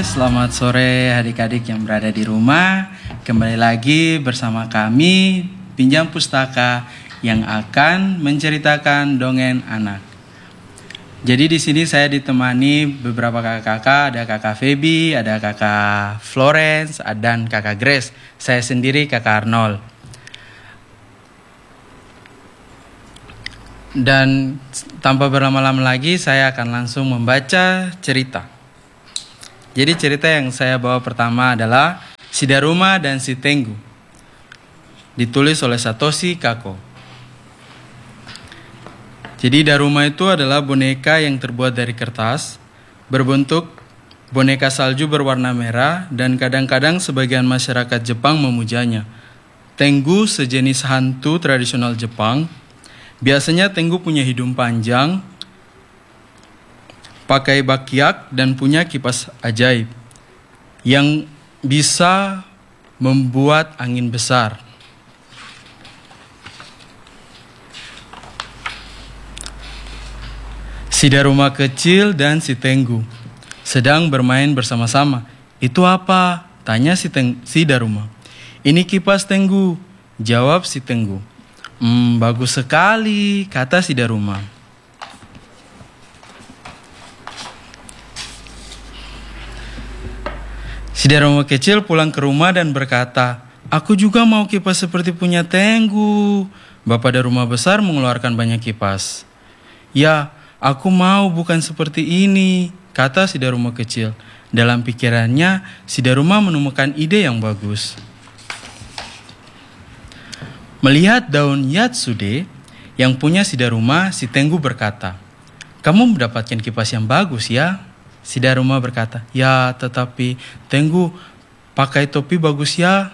selamat sore adik-adik yang berada di rumah. Kembali lagi bersama kami Pinjam Pustaka yang akan menceritakan dongeng anak. Jadi di sini saya ditemani beberapa kakak-kakak, ada kakak Feby, ada kakak Florence, dan kakak Grace. Saya sendiri kakak Arnold. Dan tanpa berlama-lama lagi, saya akan langsung membaca cerita. Jadi cerita yang saya bawa pertama adalah Si Daruma dan Si Tenggu. Ditulis oleh Satoshi Kako. Jadi Daruma itu adalah boneka yang terbuat dari kertas, berbentuk boneka salju berwarna merah, dan kadang-kadang sebagian masyarakat Jepang memujanya. Tenggu sejenis hantu tradisional Jepang. Biasanya Tenggu punya hidung panjang, pakai bakyak, dan punya kipas ajaib yang bisa membuat angin besar. Si Daruma kecil dan si Tenggu sedang bermain bersama-sama. "Itu apa?" tanya si Daruma. "Ini kipas Tenggu," jawab si Tenggu. Bagus sekali," kata si Daruma. Si Daruma kecil pulang ke rumah dan berkata, "Aku juga mau kipas seperti punya Tenggu." Bapak Daruma besar mengeluarkan banyak kipas. "Ya, aku mau bukan seperti ini," kata si Daruma kecil. Dalam pikirannya, si Daruma menemukan ide yang bagus. Melihat daun Yatsude yang punya si Daruma, si Tenggu berkata, "Kamu mendapatkan kipas yang bagus ya?" Si Daruma berkata, "Ya, tetapi Tenggu pakai topi bagus ya."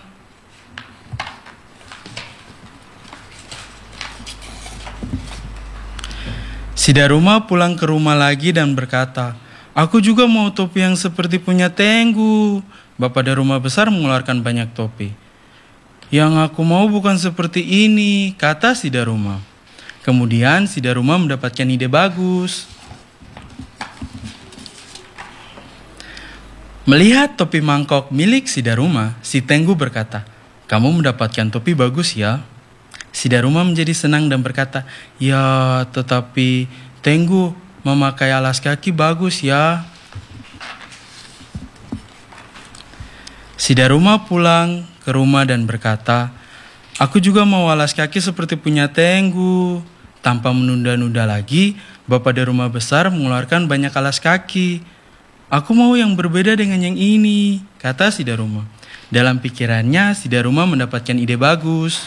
Si Daruma pulang ke rumah lagi dan berkata, "Aku juga mau topi yang seperti punya Tenggu." Bapak Daruma besar mengeluarkan banyak topi. "Yang aku mau bukan seperti ini," kata si Daruma. Kemudian si Daruma mendapatkan ide bagus. Melihat topi mangkok milik si Daruma, si Tenggu berkata, "Kamu mendapatkan topi bagus ya?" Si Daruma menjadi senang dan berkata, "Ya, tetapi Tenggu memakai alas kaki bagus ya." Si Daruma pulang ke rumah dan berkata, "Aku juga mau alas kaki seperti punya Tenggu." Tanpa menunda-nunda lagi, Bapak Daruma besar mengeluarkan banyak alas kaki. "Aku mau yang berbeda dengan yang ini," kata si Daruma. Dalam pikirannya, si Daruma mendapatkan ide bagus.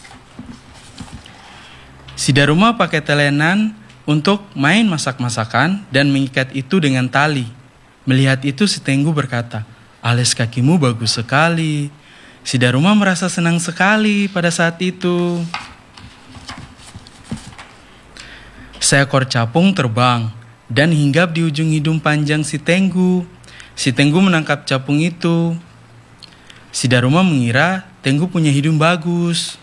Si Daruma pakai telenan untuk main masak-masakan dan mengikat itu dengan tali. Melihat itu, si Tenggu berkata, "Alas kakimu bagus sekali." Si Daruma merasa senang sekali pada saat itu. Seekor capung terbang dan hinggap di ujung hidung panjang si Tenggu. Si Tenggu menangkap capung itu. Si Daruma mengira Tenggu punya hidung bagus.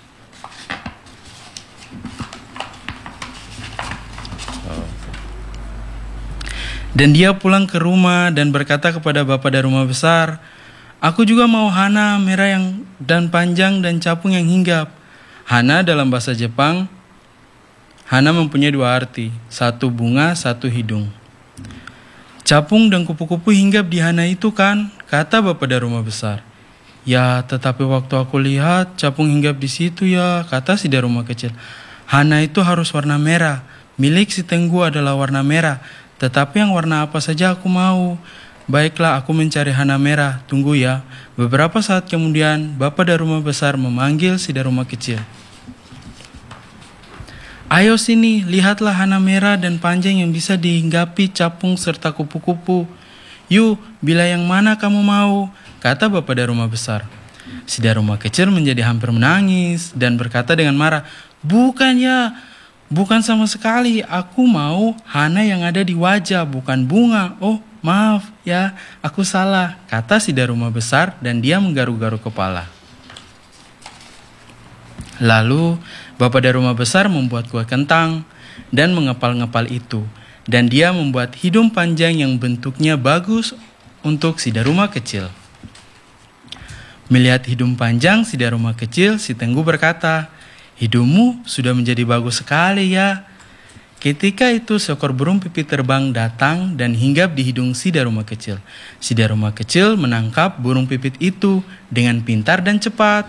Dan dia pulang ke rumah dan berkata kepada Bapak Daruma besar, "Aku juga mau hana merah yang dan panjang dan capung yang hinggap." Hana dalam bahasa Jepang, hana mempunyai dua arti, satu bunga, satu hidung. "Capung dan kupu-kupu hinggap di hana itu kan?" kata Bapak Daruma besar. "Ya, tetapi waktu aku lihat capung hinggap di situ ya," kata si Daruma kecil. "Hana itu harus warna merah. Milik si Tenggu adalah warna merah. Tetapi yang warna apa saja aku mau." "Baiklah, aku mencari hana merah. Tunggu ya." Beberapa saat kemudian, Bapak Daruma besar memanggil si Daruma kecil. "Ayo sini, lihatlah hana merah dan panjang yang bisa dihinggapi capung serta kupu-kupu." "Yuk, bila yang mana kamu mau?" kata Bapak Daruma besar. Si Daruma kecil menjadi hampir menangis dan berkata dengan marah, "Bukan ya, bukan sama sekali. Aku mau hana yang ada di wajah, bukan bunga." "Oh, maaf ya, aku salah," kata si Daruma besar dan dia menggaruk-garuk kepala. Lalu Bapak Daruma besar membuat kue kentang dan mengepal-ngepal itu. Dan dia membuat hidung panjang yang bentuknya bagus untuk si Daruma kecil. Melihat hidung panjang si Daruma kecil, si Tenggu berkata, "Hidungmu sudah menjadi bagus sekali ya." Ketika itu seekor burung pipit terbang datang dan hinggap di hidung si Daruma kecil. Si Daruma kecil menangkap burung pipit itu dengan pintar dan cepat.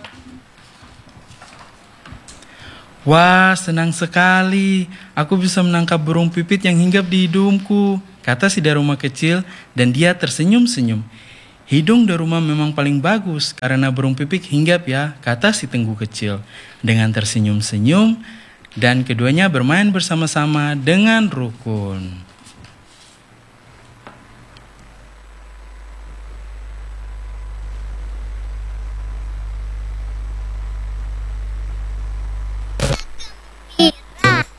"Wah, senang sekali. Aku bisa menangkap burung pipit yang hinggap di hidungku," kata si Daruma kecil dan dia tersenyum-senyum. "Hidung Daruma memang paling bagus karena burung pipit hinggap ya," kata si Tenggu kecil. Dengan tersenyum-senyum dan keduanya bermain bersama-sama dengan rukun.